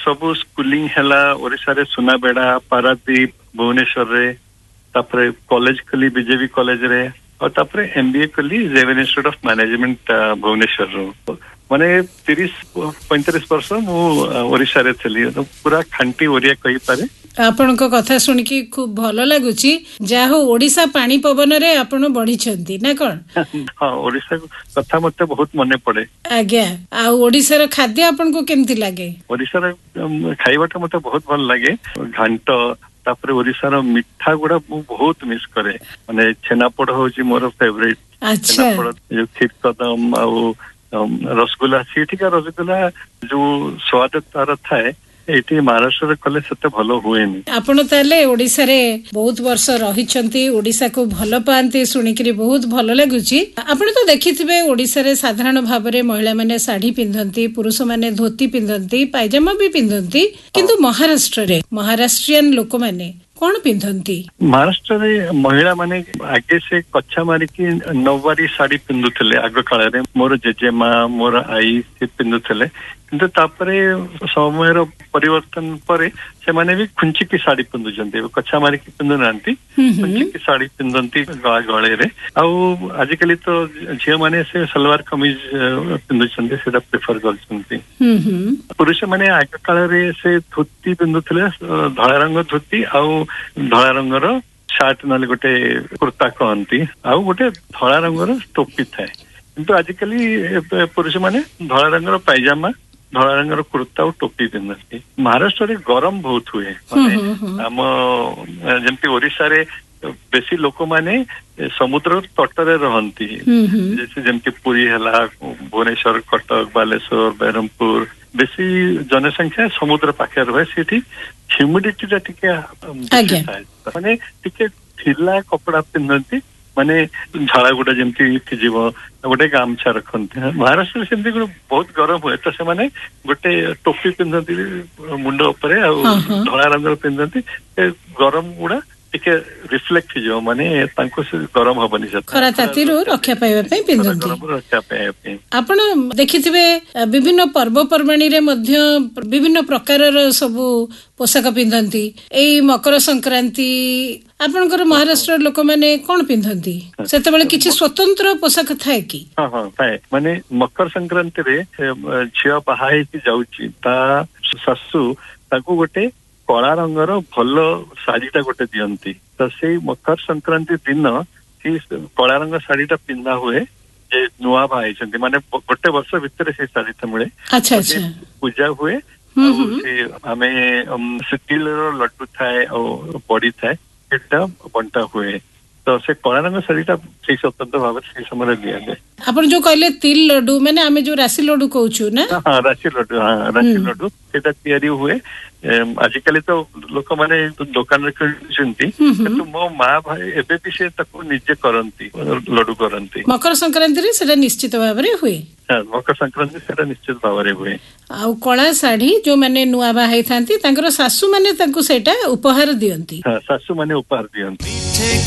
सब स्कूलिंग हैला ओडिशा रे सुनाबेड़ा पारादीप भुवनेश्वर रे तापरे कॉलेज कली बीजेपी कॉलेज रे और तापरे एमबीए कली जेवन इंस्टीट्यूट ऑफ मैनेजमेंट भुवनेश्वर रो माने 30-35 वर्ष मु ओडिशा रे थली तो पूरा खांटी ओरिया कहि पारे। आपनक कथा सुन की खूब भलो लागुची जा हो ओडिशा पानी पवन रे आपण बढ़ी छंती ना कोन। हां ओडिशा कथा मते बहुत मने पड़े आज्ञा आ ओडिशा रो खाद्य आपनको केमती लागे। ओडिशा रो खाइबाटा मते बहुत भल लागे घांट तापर ओडिशा रो मिठा गुडा मु बहुत मिस करे माने छेनापोड़ होची मोर फेवरेट। अच्छा छेनापोड़ जो खीर कदम आ रसगुल्ला सीठिका रसगुल्ला जो स्वाद तार थाए एटी महाराष्ट्र कले सेते भलो हुएनी। आपण ताले ओडिसा रे बहुत वर्ष रहिचंती ओडिसा को भलो पांती सुनिकरी बहुत भलो लागुची। आपण तो देखिथिबे ओडिसा रे साधारण भाबरे महिला माने साड़ी पिंधंती पुरुष माने धोती पिंधंती पायजामा भी पिंधंती किंतु महाराष्ट्र रे महाराष्ट्रियन लोक माने कौन पिंधंती। महाराष्ट्र रे महिला माने आगे से कच्छा मारी की नौवारी साड़ी पिंधुथिले आग काल रे मोर जेजेमा मोर आई से पिंधुथिले किंतु तापरे समय रो परिवर्तन परे से माने भी खुंची की साड़ी पिंधुचंती कच्छा मारी की पिंधु नांती खुंची की साड़ी पिंधंती गळे रे आउ आजिकली तो झियो माने से सलवार कमीज पिंधुचंती सेटा प्रेफर करचंती। पुरुष माने आग काल रे से धोती पिंधुथिले धळा रंग धोती आउ धळा रंगर शार्ट नाले गोटे कुर्ता कहती आउ गोटे धळा रंगर टोपी थाए किंतु आजिकली पुरुष माने धळा रंगर पायजामा धळा रंगर कुर्ता और टोपी पिंधती। महाराष्ट्र रे गरम बहुत हुए माने आम जेमती ओडिशा रे बेसी लोक माने समुद्र तट रे रहंती जैसे जेमती पुरी हला भुवनेश्वर कटक बालेश्वर बरहमपुर बेसी जनसंख्या समुद्र पाखे रहे सेठी ह्यूमिडिटी टिके माने टिके ढिला कपड़ा पिंधती माने झाड़ा गुड़ा जमती फिजिब गोटे गामछा रखते। महाराष्ट्र सेमती बहुत गरम हुए तो से माने गोटे टोपी पिंधती मुंड उपरे धड़ा रंग पिंधती गरम गुड़ा टिके रिफ्लेक्ट हो माने तांको से गरम हबनी खरा तातीरो रक्षा पाइबा पे पिंधंती रक्षा पाइबा पे। आपण देखिथिबे विभिन्न पर्व पर्वाणी रे मध्य विभिन्न प्रकारर सब पोशाक पिंधंती एई मकर संक्रांति आपनकर महाराष्ट्र लोक माने कोन पिंधंती सेते बेले किछि स्वतंत्र पोशाक थाए की। हां हां थाए माने मकर संक्रांति रे झियो बाहाई की जाउची ता सासु ताको गोटे कला रंगर भल शाढ़ीटा गोटे दियंती तो से मकर संक्रांति दिन सी कला रंग शाढ़ीटा पिंधा हुए जे नुआ भाई माने गोटे वर्ष भितर से शाढ़ीटा मिले। अच्छा अच्छा पूजा हुए आमे स्टील रो लड्डू थाए और बड़ी थाए सेटा बंटा हुए तो से कला रंग शाढ़ीटा से स्वतंत्र भाव से समय दिया जाए। आपण जो कहले तिल लड्डू माने आमे जो राशि लड्डू कहूछु ना। हां राशि लड्डू सेटा तयारी हुए आजिकली तो लोक माने दुकान रे किनती किंतु मो मां भाई एबे भी से तको निजे करंती लड्डू करंती। मकर संक्रांति रे सेटा निश्चित भाव रे हुए। हां मकर संक्रांति सेटा निश्चित भाव रे हुए। आ कला साड़ी जो माने नुआ बाहाई थांती तांकर सासु माने तांको सेटा उपहार दियंती। हां सासु माने उपहार दियंती।